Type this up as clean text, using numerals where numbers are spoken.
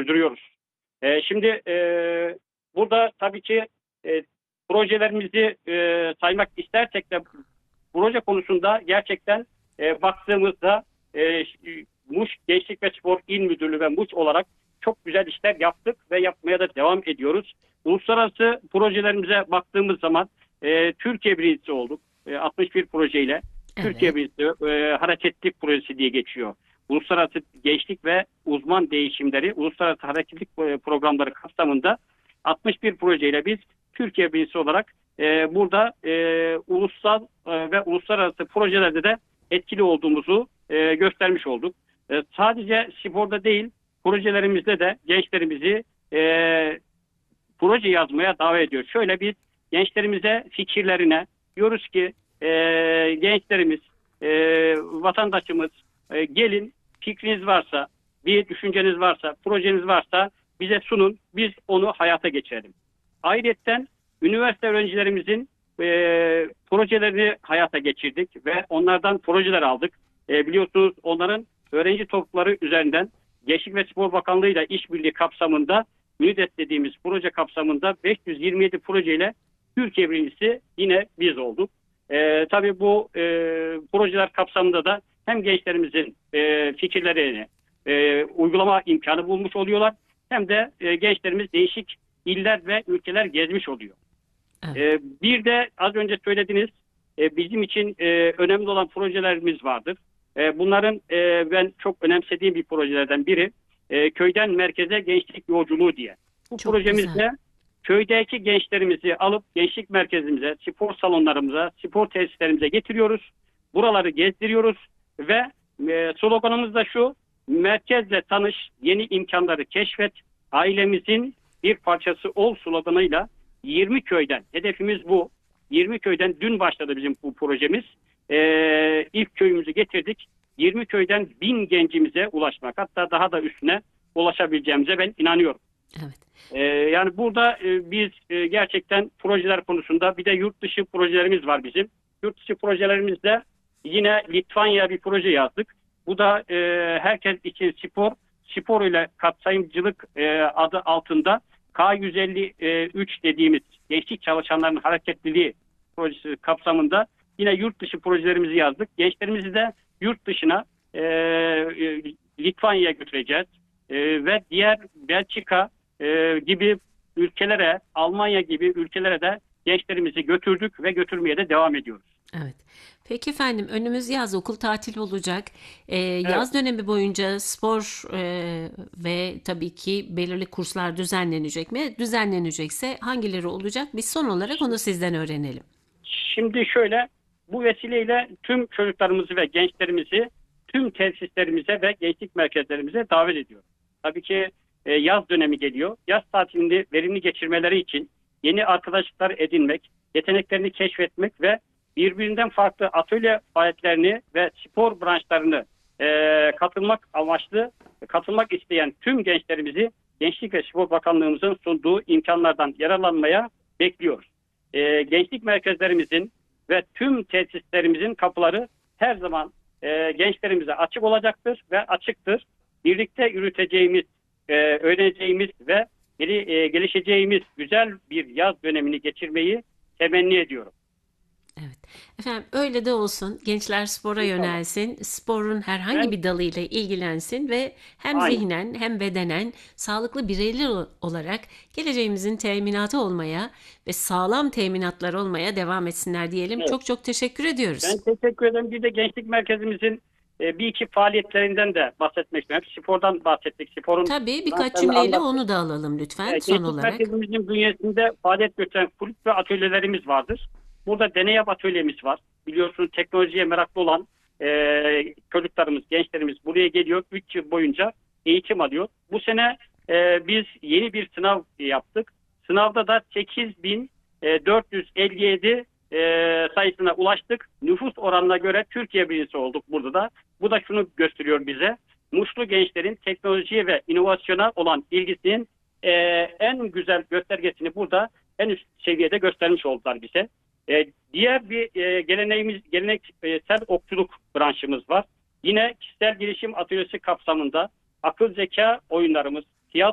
sürdürüyoruz. Şimdi burada tabii ki projelerimizi saymak istersek de proje konusunda gerçekten baktığımızda Muş Gençlik ve Spor İl Müdürlüğü ve Muş olarak çok güzel işler yaptık ve yapmaya da devam ediyoruz. Uluslararası projelerimize baktığımız zaman Türkiye birincisi olduk. 61 projeyle. Evet. Türkiye birincisi hareketlilik projesi diye geçiyor. Uluslararası gençlik ve uzman değişimleri, uluslararası hareketlilik programları kapsamında 61 projeyle biz Türkiye birincisi olarak burada ulusal ve uluslararası projelerde de etkili olduğumuzu göstermiş olduk. Sadece sporda değil, projelerimizde de gençlerimizi proje yazmaya davet ediyoruz. Şöyle biz gençlerimize fikirlerine diyoruz ki gençlerimiz, vatandaşımız gelin, fikriniz varsa, bir düşünceniz varsa, projeniz varsa bize sunun, biz onu hayata geçirelim. Ayrıca üniversite öğrencilerimizin projelerini hayata geçirdik ve onlardan projeler aldık. Biliyorsunuz onların öğrenci toplulukları üzerinden Gençlik ve Spor Bakanlığı ile işbirliği kapsamında MÜDET dediğimiz proje kapsamında 527 projeyle Türkiye birincisi yine biz olduk. Tabii bu projeler kapsamında da hem gençlerimizin fikirlerini uygulama imkanı bulmuş oluyorlar hem de gençlerimiz değişik iller ve ülkeler gezmiş oluyor. Evet. Bir de az önce söylediğiniz bizim için önemli olan projelerimiz vardır. Bunların ben çok önemsediğim bir projelerden biri köyden merkeze gençlik yolculuğu diye. Bu Çok güzel. projemizde köydeki gençlerimizi alıp gençlik merkezimize, spor salonlarımıza, spor tesislerimize getiriyoruz. Buraları gezdiriyoruz ve sloganımız da şu: merkezle tanış, yeni imkanları keşfet, ailemizin bir parçası ol sloganıyla 20 köyden, hedefimiz bu. 20 köyden dün başladı bizim bu projemiz. İlk köyümüzü getirdik. 20 köyden 1000 gencimize ulaşmak, hatta daha da üstüne ulaşabileceğimize ben inanıyorum. Evet. Yani burada biz gerçekten projeler konusunda bir de yurt dışı projelerimiz var bizim. Yurt dışı projelerimizde yine Litvanya bir proje yazdık. Bu da herkes için spor ile kapsayımcılık adı altında K153 dediğimiz gençlik çalışanların hareketliliği projesi kapsamında yine yurt dışı projelerimizi yazdık. Gençlerimizi de yurt dışına Litvanya'ya götüreceğiz. Ve diğer Belçika gibi ülkelere, Almanya gibi ülkelere de gençlerimizi götürdük ve götürmeye de devam ediyoruz. Evet. Peki efendim, önümüz yaz, okul tatil olacak. Evet. Yaz dönemi boyunca spor ve tabii ki belirli kurslar düzenlenecek mi? Düzenlenecekse hangileri olacak? Biz son olarak onu sizden öğrenelim. Şimdi şöyle, bu vesileyle tüm çocuklarımızı ve gençlerimizi tüm tesislerimize ve gençlik merkezlerimize davet ediyoruz. Tabii ki yaz dönemi geliyor. Yaz tatilini verimli geçirmeleri için yeni arkadaşlıklar edinmek, yeteneklerini keşfetmek ve birbirinden farklı atölye faaliyetlerini ve spor branşlarını katılmak isteyen tüm gençlerimizi Gençlik ve Spor Bakanlığımızın sunduğu imkanlardan yararlanmaya bekliyoruz. Gençlik merkezlerimizin ve tüm tesislerimizin kapıları her zaman gençlerimize açık olacaktır ve açıktır. Birlikte yürüteceğimiz, öğreneceğimiz ve gelişeceğimiz güzel bir yaz dönemini geçirmeyi temenni ediyorum. Evet. Efendim, öyle de olsun. Gençler spora İnşallah. yönelsin. Sporun herhangi Ben bir dalıyla ilgilensin ve hem aynen. zihnen hem bedenen sağlıklı bireyler olarak geleceğimizin teminatı olmaya ve sağlam teminatlar olmaya devam etsinler diyelim. Evet. Çok çok teşekkür ediyoruz. Ben teşekkür ederim. Bir de gençlik merkezimizin bir iki faaliyetlerinden de bahsetmek istiyorum. Hep spordan bahsettik. Sporun Tabii, birkaç branşlarını cümleyle anlattık. onu da alalım lütfen son Gençlik olarak. merkezimizin bünyesinde faaliyet gösteren kulüp ve atölyelerimiz vardır. Burada deney yap atölyemiz var. Biliyorsunuz teknolojiye meraklı olan çocuklarımız, gençlerimiz buraya geliyor. 3 yıl boyunca eğitim alıyor. Bu sene biz yeni bir sınav yaptık. Sınavda da 8.457 sayısına ulaştık. Nüfus oranına göre Türkiye birincisi olduk burada da. Bu da şunu gösteriyor bize: Muşlu gençlerin teknolojiye ve inovasyona olan ilgisinin en güzel göstergesini burada en üst seviyede göstermiş oldular bize. Diğer bir geleneksel okçuluk branşımız var. Yine kişisel gelişim atölyesi kapsamında akıl zeka oyunlarımız,